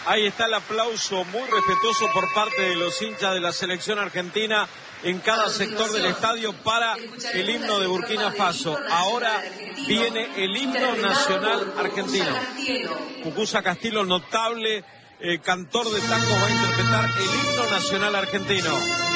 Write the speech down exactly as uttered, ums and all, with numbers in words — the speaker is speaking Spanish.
Ahí está el aplauso muy respetuoso por parte de los hinchas de la selección argentina en cada sector del estadio para el himno de Burkina Faso. Ahora viene el himno nacional argentino. Cucuza Castillo, notable eh, cantor de tango, va a interpretar el himno nacional argentino.